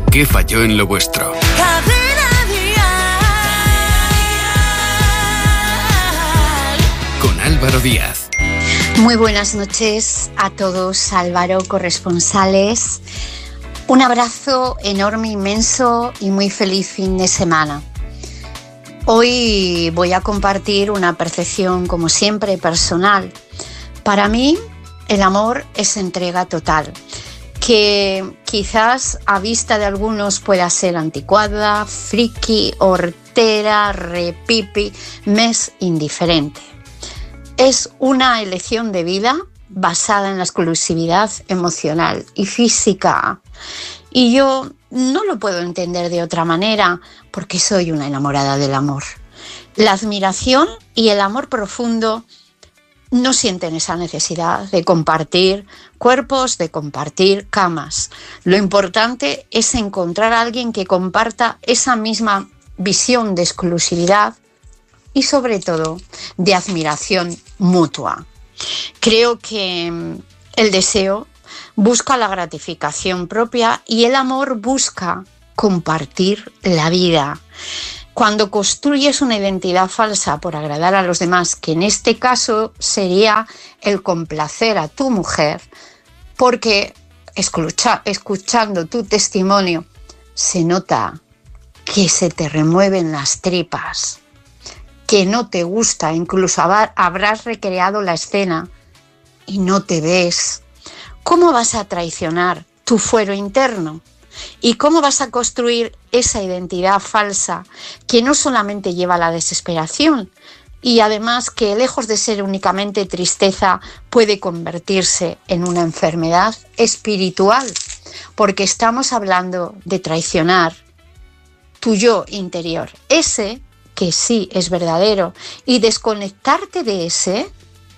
¿Qué falló en lo vuestro? Con Álvaro Díaz. Muy buenas noches a todos, Álvaro, corresponsales. Un abrazo enorme, inmenso y muy feliz fin de semana. Hoy voy a compartir una percepción, como siempre, personal. Para mí, el amor es entrega total, que quizás a vista de algunos pueda ser anticuada, friki, hortera, repipi, me es indiferente. Es una elección de vida basada en la exclusividad emocional y física. Y yo no lo puedo entender de otra manera porque soy una enamorada del amor. La admiración y el amor profundo no sienten esa necesidad de compartir cuerpos, de compartir camas. Lo importante es encontrar a alguien que comparta esa misma visión de exclusividad y sobre todo de admiración mutua. Creo que el deseo busca la gratificación propia y el amor busca compartir la vida. Cuando construyes una identidad falsa por agradar a los demás, que en este caso sería el complacer a tu mujer, porque escuchando tu testimonio se nota que se te remueven las tripas, que no te gusta, incluso habrás recreado la escena y no te ves. ¿Cómo vas a traicionar tu fuero interno? ¿Y cómo vas a construir esa identidad falsa que no solamente lleva a la desesperación y además que lejos de ser únicamente tristeza puede convertirse en una enfermedad espiritual? Porque estamos hablando de traicionar tu yo interior, ese que sí es verdadero, y desconectarte de ese,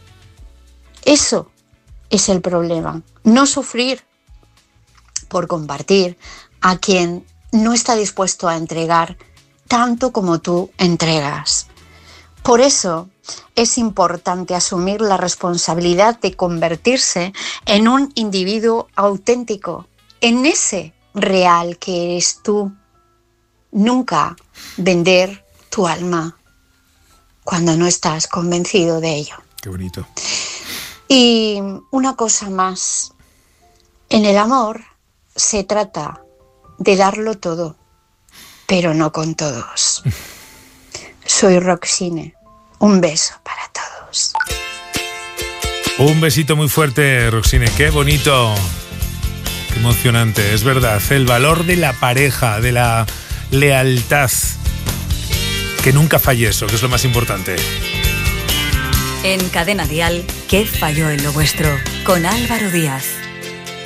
eso es el problema. No sufrir por compartir a quien no está dispuesto a entregar tanto como tú entregas. Por eso es importante asumir la responsabilidad de convertirse en un individuo auténtico, en ese real que eres tú. Nunca vender tu alma cuando no estás convencido de ello. Qué bonito. Y una cosa más, en el amor se trata de darlo todo, pero no con todos. Soy Roxine, un beso para todos. Un besito muy fuerte, Roxine, qué bonito, qué emocionante, es verdad, el valor de la pareja, de la lealtad, que nunca falle eso, que es lo más importante. En Cadena Dial, ¿qué falló en lo vuestro? Con Álvaro Díaz.